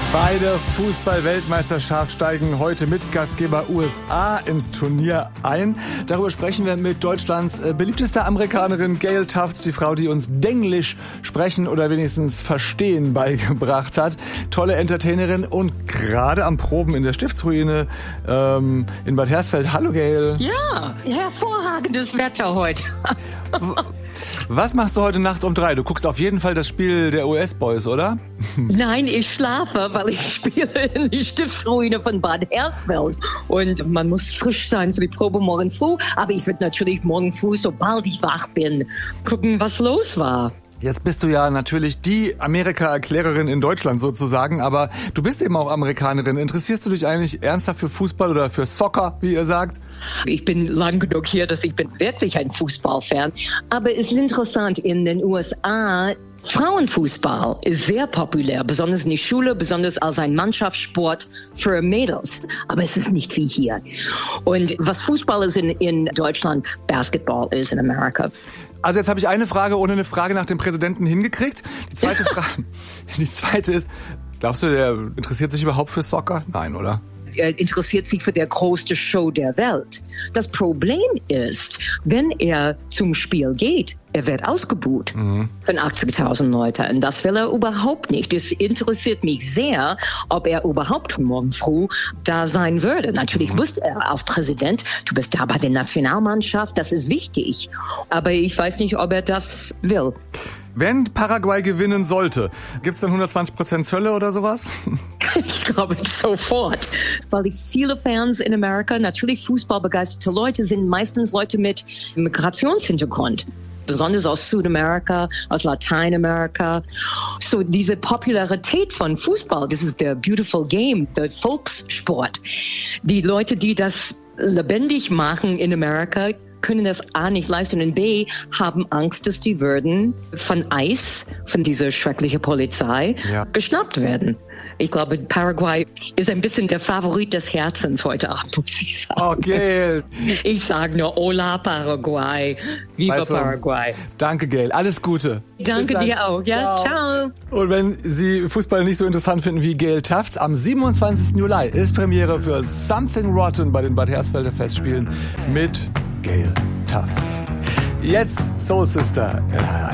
Bei der Fußball-Weltmeisterschaft steigen heute mit Gastgeber USA ins Turnier ein. Darüber sprechen wir mit Deutschlands beliebtester Amerikanerin Gail Tufts, die Frau, die uns Denglisch sprechen oder wenigstens verstehen beigebracht hat. Tolle Entertainerin und gerade am Proben in der Stiftsruine in Bad Hersfeld. Hallo Gail. Ja, hervorragendes Wetter heute. Was machst du heute Nacht um 3? Du guckst auf jeden Fall das Spiel der US-Boys, oder? Nein, ich schlafe, weil ich spiele in die Stiftsruine von Bad Hersfeld. Und man muss frisch sein für die Probe morgen früh. Aber ich werde natürlich morgen früh, sobald ich wach bin, gucken, was los war. Jetzt bist du ja natürlich die Amerika-Erklärerin in Deutschland sozusagen, aber du bist eben auch Amerikanerin. Interessierst du dich eigentlich ernsthaft für Fußball oder für Soccer, wie ihr sagt? Ich bin lang genug hier, dass ich bin wirklich ein Fußballfan. Aber es ist interessant, in den USA, Frauenfußball ist sehr populär, besonders in der Schule, besonders als ein Mannschaftssport für Mädels. Aber es ist nicht wie hier. Und was Fußball ist in Deutschland, Basketball ist in Amerika. Also jetzt habe ich eine Frage ohne eine Frage nach dem Präsidenten hingekriegt. Die zweite ist, glaubst du, der interessiert sich überhaupt für Soccer? Nein, oder? Er interessiert sich für die größte Show der Welt. Das Problem ist, wenn er zum Spiel geht, er wird ausgebuht von 80.000 Leuten. Und das will er überhaupt nicht. Es interessiert mich sehr, ob er überhaupt morgen früh da sein würde. Natürlich muss er als Präsident, du bist da bei der Nationalmannschaft, das ist wichtig. Aber ich weiß nicht, ob er das will. Wenn Paraguay gewinnen sollte, gibt's dann 120% Zölle oder sowas? Ich glaube sofort, weil die viele Fans in Amerika, natürlich fußballbegeisterte Leute, sind meistens Leute mit Migrationshintergrund. Besonders aus Südamerika, aus Lateinamerika. So diese Popularität von Fußball, das ist der beautiful game, der Volkssport. Die Leute, die das lebendig machen in Amerika, können das A nicht leisten und B haben Angst, dass die würden von ICE, von dieser schrecklichen Polizei, geschnappt werden. Ich glaube, Paraguay ist ein bisschen der Favorit des Herzens heute Abend, muss ich sagen. Okay. Ich sage nur Hola Paraguay, Viva Paraguay. Danke, Gail. Alles Gute. Danke dir auch. Ja, ciao. Und wenn Sie Fußball nicht so interessant finden wie Gail Tufts, am 27. Juli ist Premiere für Something Rotten bei den Bad Hersfelder Festspielen mit Gail Tufts. Jetzt Soul Sister.